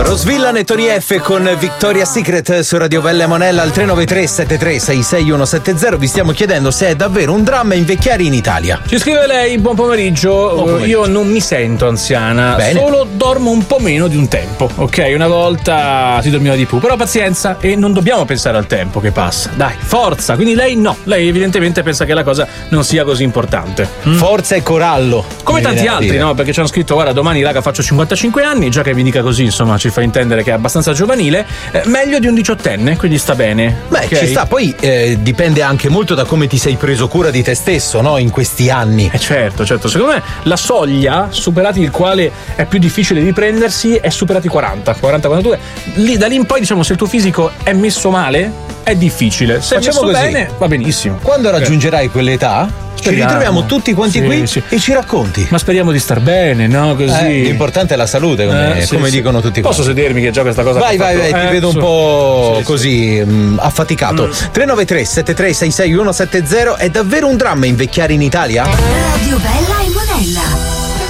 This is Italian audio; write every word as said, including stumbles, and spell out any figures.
Rosvillan e Tony F con Victoria's Secret su Radio Bella e Monella al tre nove tre sette tre sei sei uno sette zero. Vi stiamo chiedendo se è davvero un dramma invecchiare in Italia. Ci scrive lei: buon pomeriggio. Buon pomeriggio. Io non mi sento anziana. Bene. Solo dormo un po' meno di un tempo. Ok, una volta si dormiva di più. Però pazienza, e non dobbiamo pensare al tempo che passa. Dai, forza. Quindi lei no. Lei evidentemente pensa che la cosa non sia così importante. Mm. Forza e corallo. Come tanti altri, no? Perché ci hanno scritto: guarda, domani raga faccio cinquantacinque anni. Già che mi dica così, insomma, ci fa intendere che è abbastanza giovanile. Eh, meglio di un diciottenne, quindi sta bene. Beh, okay? Ci sta. Poi eh, dipende anche molto da come ti sei preso cura di te stesso, no? In questi anni. Eh certo, certo. Secondo me la soglia superati il quale è più difficile riprendersi è superati i quaranta, quaranta quarantadue. Lì, da lì in poi, diciamo, se il tuo fisico è messo male, è difficile. Se Facciamo messo così. bene, va benissimo. Quando okay. raggiungerai quell'età, Speriamo. ci ritroviamo tutti quanti sì, qui sì. e ci racconti. Ma speriamo di star bene, no? Così. Eh, l'importante è la salute, come, eh, sì, come sì. dicono tutti Posso quanti. sedermi che già questa cosa. Vai, vai, vai, eh, ti vedo un su. po' sì, sì. così mh, affaticato. Mm. tre nove tre sette tre sei sei uno sette zero. È davvero un dramma invecchiare in Italia? Radio Bella